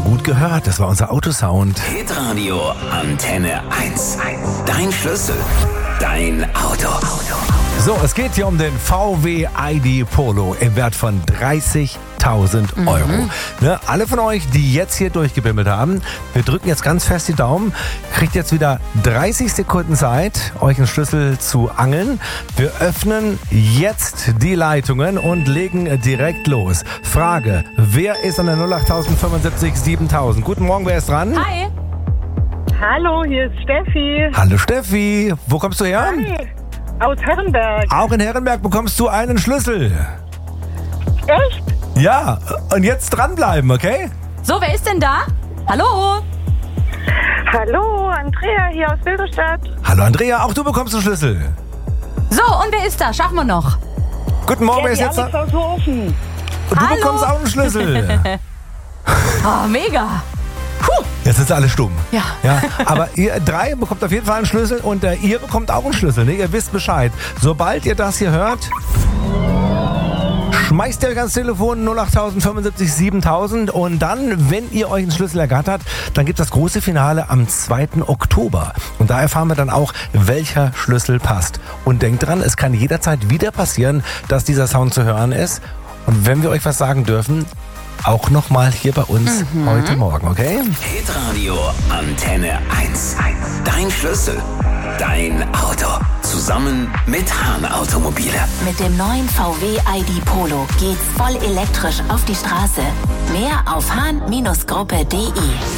gut gehört. Das war unser Autosound. Hitradio Antenne 1. Dein Schlüssel. Dein Auto. So, es geht hier um den VW ID Polo im Wert von 30.000 Euro. Ne, alle von euch, die jetzt hier durchgebimmelt haben, wir drücken jetzt ganz fest die Daumen, kriegt jetzt wieder 30 Sekunden Zeit, euch einen Schlüssel zu angeln. Wir öffnen jetzt die Leitungen und legen direkt los. Frage, wer ist an der 08000 75 7000? Guten Morgen, wer ist dran? Hi. Hallo, hier ist Steffi. Hallo Steffi, wo kommst du her? Hi. Aus Herrenberg. Auch in Herrenberg bekommst du einen Schlüssel. Echt? Ja, und jetzt dranbleiben, okay? So, wer ist denn da? Hallo? Hallo, Andrea hier aus Wilderstadt. Hallo Andrea, auch du bekommst einen Schlüssel. So, und wer ist da? Schaffen wir noch. Guten Morgen, wer ist Die jetzt Alex da? aus Hofen. Und du Hallo. bekommst auch einen Schlüssel. Oh, mega. Jetzt sind alle stumm. Ja. Aber ihr drei bekommt auf jeden Fall einen Schlüssel und ihr bekommt auch einen Schlüssel. Ne? Ihr wisst Bescheid. Sobald ihr das hier hört, schmeißt ihr euch ans Telefon 08000 75 7000 und dann, wenn ihr euch einen Schlüssel ergattert, dann gibt es das große Finale am 2. Oktober. Und da erfahren wir dann auch, welcher Schlüssel passt. Und denkt dran, es kann jederzeit wieder passieren, dass dieser Sound zu hören ist. Und wenn wir euch was sagen dürfen, auch nochmal hier bei uns heute Morgen, okay? Hitradio Antenne 1. Dein Schlüssel. Dein Auto. Zusammen mit Hahn Automobile. Mit dem neuen VW ID Polo geht's voll elektrisch auf die Straße. Mehr auf hahn-gruppe.de.